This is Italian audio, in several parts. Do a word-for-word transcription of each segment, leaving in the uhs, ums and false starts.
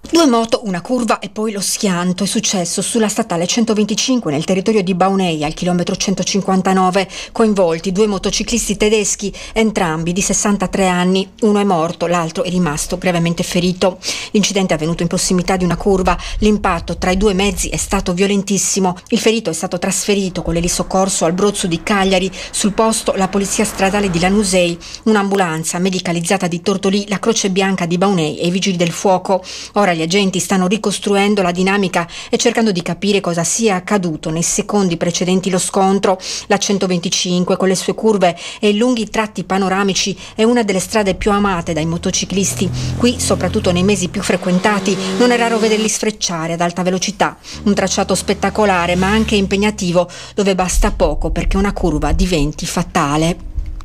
Due moto, una curva e poi lo schianto. È successo sulla statale centoventicinque nel territorio di Baunei al chilometro centocinquantanove. Coinvolti due motociclisti tedeschi, entrambi di sessantatré anni. Uno è morto, l'altro è rimasto gravemente ferito. L'incidente è avvenuto in prossimità di una curva. L'impatto tra i due mezzi è stato violentissimo. Il ferito è stato trasferito con l'elisoccorso al Brozzo di Cagliari. Sul posto la polizia stradale di Lanusei, un'ambulanza medicalizzata di Tortolì, la Croce Bianca di Baunei e i vigili del fuoco. Ora gli agenti stanno ricostruendo la dinamica e cercando di capire cosa sia accaduto nei secondi precedenti lo scontro. La centoventicinque, con le sue curve e i lunghi tratti panoramici, è una delle strade più amate dai motociclisti. Qui, soprattutto nei mesi più frequentati, non è raro vederli sfrecciare ad alta velocità. Un tracciato spettacolare ma anche impegnativo, dove basta poco perché una curva diventi fatale.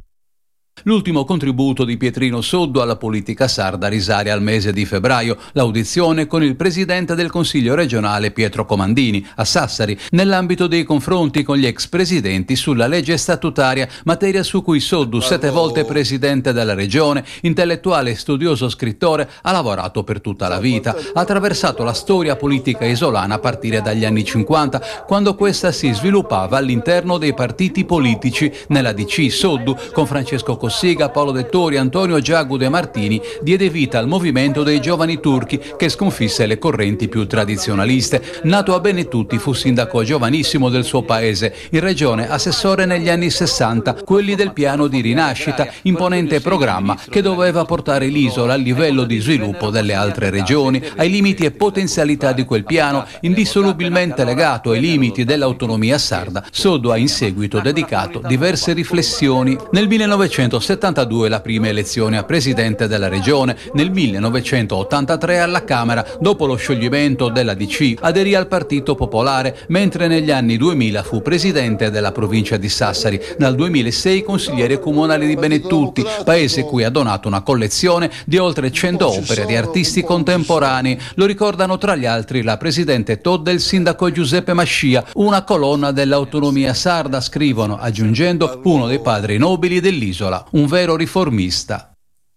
L'ultimo contributo di Pietrino Soddo alla politica sarda risale al mese di febbraio, l'audizione con il presidente del Consiglio regionale Pietro Comandini a Sassari, nell'ambito dei confronti con gli ex presidenti sulla legge statutaria, materia su cui Soddo, sette volte presidente della regione, intellettuale e studioso scrittore, ha lavorato per tutta la vita. Ha attraversato la storia politica isolana a partire dagli anni cinquanta, quando questa si sviluppava all'interno dei partiti politici. Nella D C Soddo, con Francesco Cossiga, Paolo Dettori, Antonio Giagu De Martini, diede vita al movimento dei giovani turchi che sconfisse le correnti più tradizionaliste. Nato a Benetutti, fu sindaco giovanissimo del suo paese, in regione assessore negli anni sessanta, quelli del piano di rinascita, imponente programma che doveva portare l'isola al livello di sviluppo delle altre regioni, ai limiti e potenzialità di quel piano, indissolubilmente legato ai limiti dell'autonomia sarda. Soddo ha in seguito dedicato diverse riflessioni. Nel millenovecentosettantadue la prima elezione a presidente della regione, nel millenovecentottantatré alla Camera, dopo lo scioglimento della D C aderì al Partito Popolare, mentre negli anni duemila fu presidente della provincia di Sassari, dal duemilasei consigliere comunale di Benetutti, paese cui ha donato una collezione di oltre cento opere di artisti contemporanei. Lo ricordano tra gli altri la presidente Todda e il sindaco Giuseppe Mascia, una colonna dell'autonomia sarda, scrivono, aggiungendo uno dei padri nobili dell'isola, un vero riformista.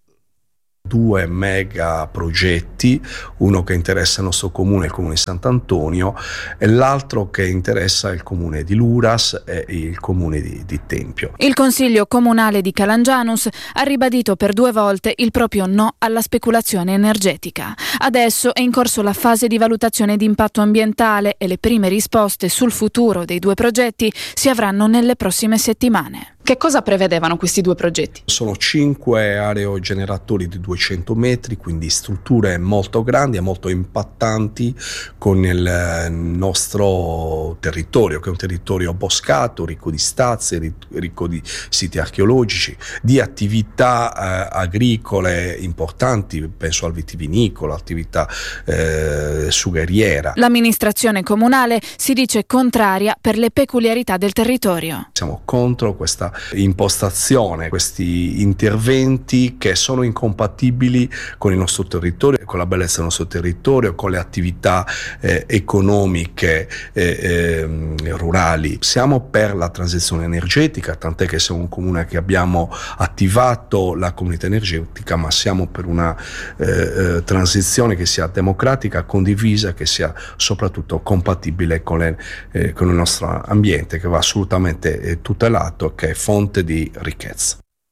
Due mega progetti, uno che interessa il nostro comune, il comune di Sant'Antonio, e l'altro che interessa il comune di Luras e il comune di, di Tempio. Il Consiglio Comunale di Calangianus ha ribadito per due volte il proprio no alla speculazione energetica. Adesso è in corso la fase di valutazione di impatto ambientale e le prime risposte sul futuro dei due progetti si avranno nelle prossime settimane. Che cosa prevedevano questi due progetti? Sono cinque aerogeneratori di duecento metri, quindi strutture molto grandi e molto impattanti con il nostro territorio, che è un territorio boscato, ricco di stazie, ricco di siti archeologici, di attività eh, agricole importanti, penso al vitivinicolo, attività eh, sugheriera. L'amministrazione comunale si dice contraria per le peculiarità del territorio. Siamo contro questa impostazione, questi interventi che sono incompatibili con il nostro territorio, con la bellezza del nostro territorio, con le attività eh, economiche eh, eh, rurali. Siamo per la transizione energetica, tant'è che siamo un comune che abbiamo attivato la comunità energetica, ma siamo per una eh, eh, transizione che sia democratica, condivisa, che sia soprattutto compatibile con, le, eh, con il nostro ambiente, che va assolutamente eh, tutelato, che è fonte di ricchezza.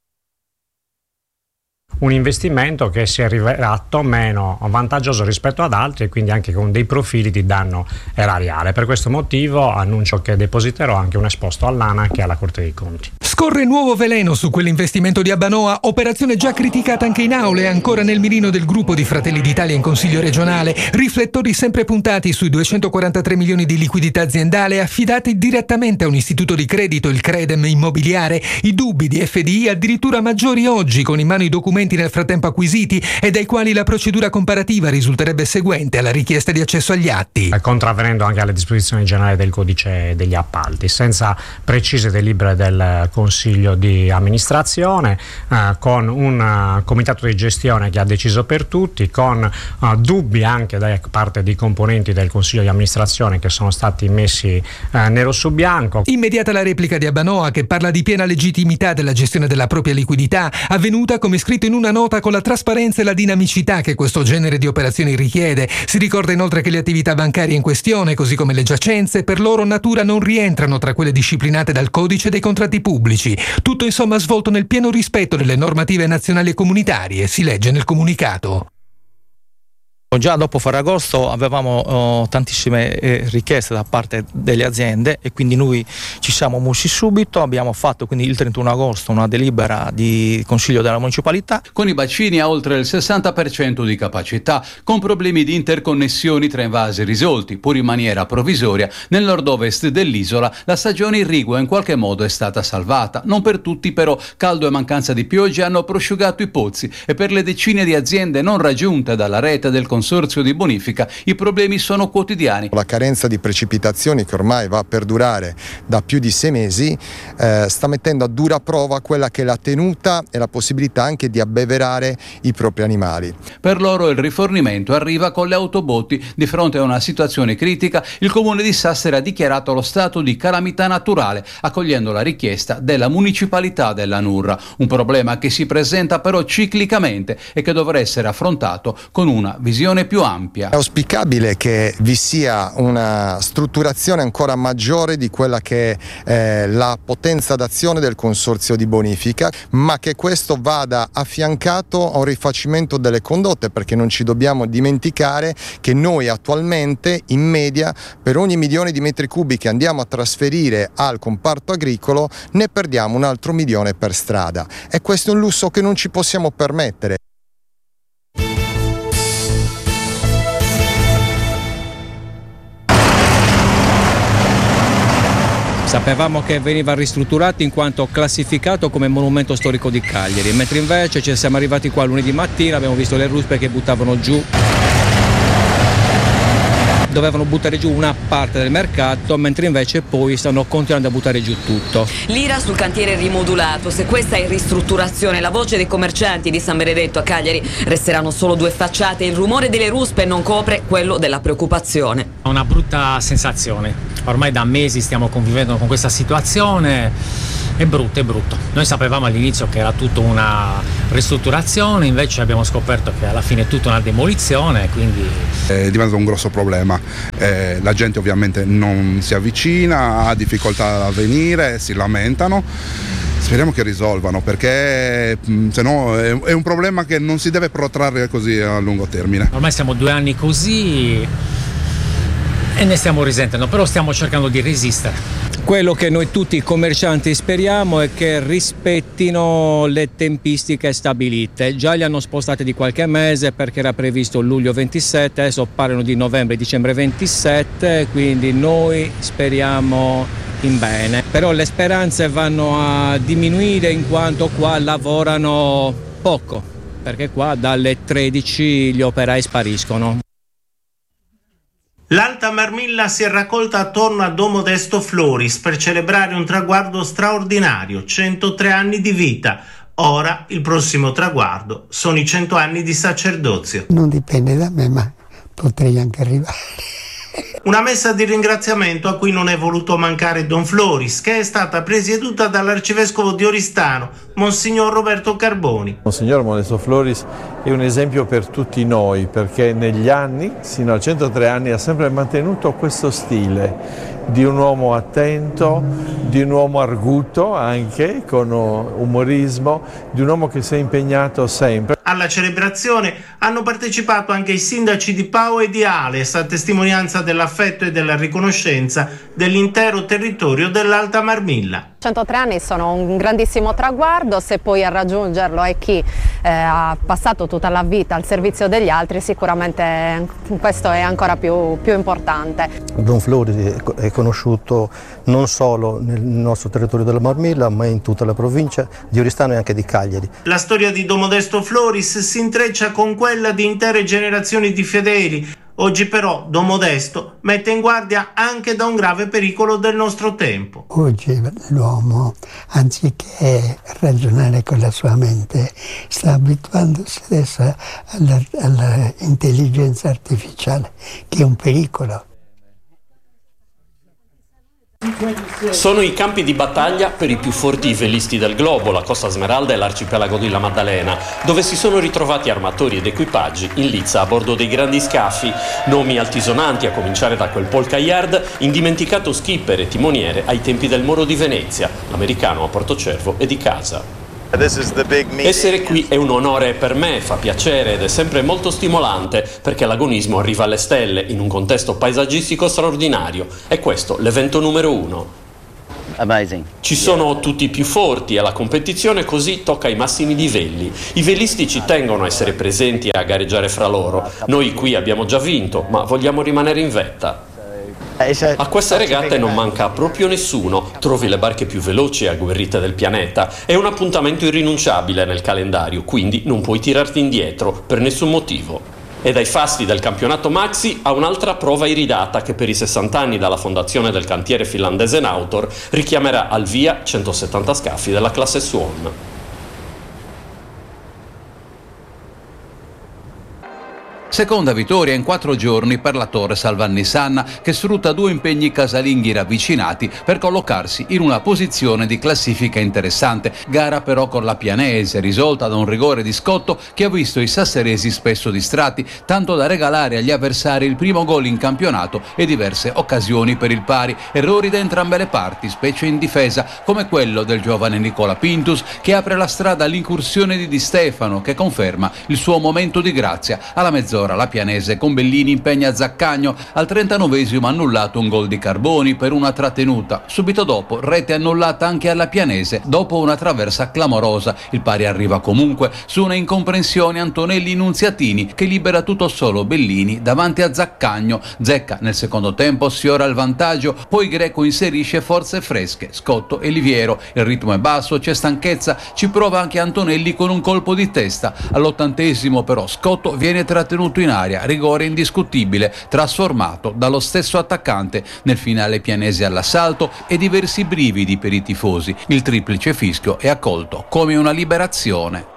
Un investimento che si è rivelato meno vantaggioso rispetto ad altri e quindi anche con dei profili di danno erariale. Per questo motivo annuncio che depositerò anche un esposto all'ANAC e alla Corte dei Conti. Scorre nuovo veleno su quell'investimento di Abbanoa, operazione già criticata anche in aula e ancora nel mirino del gruppo di Fratelli d'Italia in Consiglio regionale. Riflettori sempre puntati sui duecentoquarantatré milioni di liquidità aziendale affidati direttamente a un istituto di credito, il Credem Immobiliare. I dubbi di F D I addirittura maggiori oggi, con in mano i documenti nel frattempo acquisiti e dai quali la procedura comparativa risulterebbe seguente alla richiesta di accesso agli atti. Contravvenendo anche alle disposizioni generali del codice degli appalti, senza precise delibere del Consiglio di amministrazione, eh, con un uh, comitato di gestione che ha deciso per tutti, con uh, dubbi anche da parte di componenti del Consiglio di amministrazione che sono stati messi uh, nero su bianco. Immediata la replica di Abbanoa, che parla di piena legittimità della gestione della propria liquidità, avvenuta, come scritto descritto in una nota con la trasparenza e la dinamicità che questo genere di operazioni richiede. Si ricorda inoltre che le attività bancarie in questione, così come le giacenze, per loro natura non rientrano tra quelle disciplinate dal codice dei contratti pubblici. Tutto insomma svolto nel pieno rispetto delle normative nazionali e comunitarie, si legge nel comunicato. Già dopo Ferragosto avevamo oh, tantissime eh, richieste da parte delle aziende e quindi noi ci siamo mossi subito, abbiamo fatto quindi il trentuno agosto una delibera di Consiglio della Municipalità. Con i bacini a oltre il sessanta per cento di capacità, con problemi di interconnessioni tra invasi risolti, pur in maniera provvisoria, nel nord-ovest dell'isola la stagione irrigua in qualche modo è stata salvata. Non per tutti però caldo e mancanza di piogge hanno prosciugato i pozzi e per le decine di aziende non raggiunte dalla rete del Consorzio di bonifica i problemi sono quotidiani. La carenza di precipitazioni che ormai va a perdurare da più di sei mesi eh, sta mettendo a dura prova quella che è la tenuta e la possibilità anche di abbeverare i propri animali. Per loro il rifornimento arriva con le autobotti. Di fronte a una situazione critica, il comune di Sassari ha dichiarato lo stato di calamità naturale, accogliendo la richiesta della municipalità della Nurra. Un problema che si presenta però ciclicamente e che dovrà essere affrontato con una visione più ampia. È auspicabile che vi sia una strutturazione ancora maggiore di quella che è la potenza d'azione del consorzio di bonifica, ma che questo vada affiancato a un rifacimento delle condotte, perché non ci dobbiamo dimenticare che noi attualmente in media per ogni milione di metri cubi che andiamo a trasferire al comparto agricolo ne perdiamo un altro milione per strada e questo è un lusso che non ci possiamo permettere. Sapevamo che veniva ristrutturato in quanto classificato come monumento storico di Cagliari, mentre invece ci siamo arrivati qua lunedì mattina, abbiamo visto le ruspe che buttavano giù, dovevano buttare giù una parte del mercato, mentre invece poi stanno continuando a buttare giù tutto. L'ira sul cantiere rimodulato, se questa è ristrutturazione, la voce dei commercianti di San Benedetto a Cagliari, resteranno solo due facciate e il rumore delle ruspe non copre quello della preoccupazione. Una brutta sensazione, ormai da mesi stiamo convivendo con questa situazione, è brutto, è brutto. Noi sapevamo all'inizio che era tutta una ristrutturazione, invece abbiamo scoperto che alla fine è tutta una demolizione, quindi è diventato un grosso problema. Eh, la gente ovviamente non si avvicina, ha difficoltà a venire, si lamentano. Speriamo che risolvano, perché se no è, è un problema che non si deve protrarre così a lungo termine. Ormai siamo due anni così e ne stiamo risentendo, però stiamo cercando di resistere. Quello che noi tutti i commercianti speriamo è che rispettino le tempistiche stabilite. Già li hanno spostate di qualche mese perché era previsto luglio ventisette, adesso parlano di novembre, dicembre ventisette, quindi noi speriamo in bene. Però le speranze vanno a diminuire in quanto qua lavorano poco, perché qua dalle tredici gli operai spariscono. L'Alta Marmilla si è raccolta attorno a Don Modesto Floris per celebrare un traguardo straordinario, centotré anni di vita. Ora il prossimo traguardo sono i cento anni di sacerdozio. Non dipende da me, ma potrei anche arrivare. Una messa di ringraziamento a cui non è voluto mancare Don Floris, che è stata presieduta dall'arcivescovo di Oristano, Monsignor Roberto Carboni. Monsignor Modesto Floris è un esempio per tutti noi, perché negli anni, sino a centotré anni, ha sempre mantenuto questo stile di un uomo attento, di un uomo arguto anche, con umorismo, di un uomo che si è impegnato sempre. Alla celebrazione hanno partecipato anche i sindaci di Pau e di Ales, a testimonianza dell'affetto e della riconoscenza dell'intero territorio dell'Alta Marmilla. centotré anni sono un grandissimo traguardo, se poi a raggiungerlo è chi eh, ha passato tutta la vita al servizio degli altri, sicuramente questo è ancora più, più importante. Don Floris è conosciuto non solo nel nostro territorio della Marmilla, ma in tutta la provincia di Oristano e anche di Cagliari. La storia di Don Modesto Floris si intreccia con quella di intere generazioni di fedeli. Oggi però Don Modesto mette in guardia anche da un grave pericolo del nostro tempo. Oggi l'uomo, anziché ragionare con la sua mente, sta abituandosi adesso alla, all'intelligenza artificiale, che è un pericolo. Sono i campi di battaglia per i più forti velisti del globo, la Costa Smeralda e l'arcipelago di La Maddalena, dove si sono ritrovati armatori ed equipaggi in lizza a bordo dei grandi scafi. Nomi altisonanti, a cominciare da quel Paul Caillard, indimenticato skipper e timoniere ai tempi del Moro di Venezia, l'americano a Portocervo e di casa. Essere qui è un onore per me, fa piacere ed è sempre molto stimolante, perché l'agonismo arriva alle stelle in un contesto paesaggistico straordinario. È questo l'evento numero uno. Amazing. Ci sono tutti i più forti e la competizione così tocca i massimi livelli. I velisti ci tengono a essere presenti e a gareggiare fra loro. Noi qui abbiamo già vinto, ma vogliamo rimanere in vetta. A queste regate non manca proprio nessuno, trovi le barche più veloci e agguerrite del pianeta. È un appuntamento irrinunciabile nel calendario, quindi non puoi tirarti indietro per nessun motivo. E dai fasti del campionato Maxi a un'altra prova iridata che per i sessanta anni dalla fondazione del cantiere finlandese Nautor richiamerà al via centosettanta scafi della classe Swan. Seconda vittoria in quattro giorni per la Torre Salvannissanna, che sfrutta due impegni casalinghi ravvicinati per collocarsi in una posizione di classifica interessante. Gara però con la Pianese, risolta da un rigore di Scotto che ha visto i sasseresi spesso distratti, tanto da regalare agli avversari il primo gol in campionato e diverse occasioni per il pari. Errori da entrambe le parti, specie in difesa, come quello del giovane Nicola Pintus, che apre la strada all'incursione di Di Stefano, che conferma il suo momento di grazia. Alla mezz'ora la Pianese con Bellini impegna Zaccagno, al trentanovesimo annullato un gol di Carboni per una trattenuta. Subito dopo rete annullata anche alla Pianese dopo una traversa clamorosa. Il pari arriva comunque su una incomprensione Antonelli-Nunziatini che libera tutto solo Bellini davanti a Zaccagno. Zecca nel secondo tempo sfiora il vantaggio, poi Greco inserisce forze fresche, Scotto e Liviero. Il ritmo è basso, c'è stanchezza, ci prova anche Antonelli con un colpo di testa. All'ottantesimo però Scotto viene trattenuto in aria, rigore indiscutibile, trasformato dallo stesso attaccante. Nel finale Pianese all'assalto e diversi brividi per i tifosi. Il triplice fischio è accolto come una liberazione.